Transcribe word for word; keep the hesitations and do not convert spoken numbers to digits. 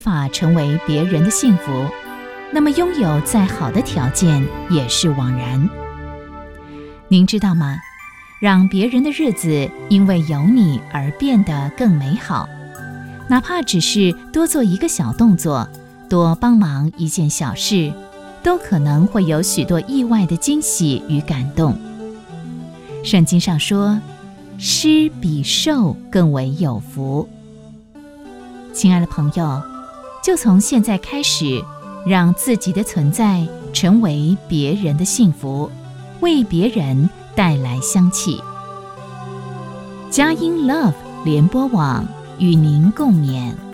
法成为别人的幸福，那么拥有再好的条件也是枉然。您知道吗？让别人的日子因为有你而变得更美好，哪怕只是多做一个小动作，多帮忙一件小事，都可能会有许多意外的惊喜与感动。圣经上说，施比受更为有福。亲爱的朋友，就从现在开始，让自己的存在成为别人的幸福，为别人带来香气。佳音 Love 联播网与您共勉。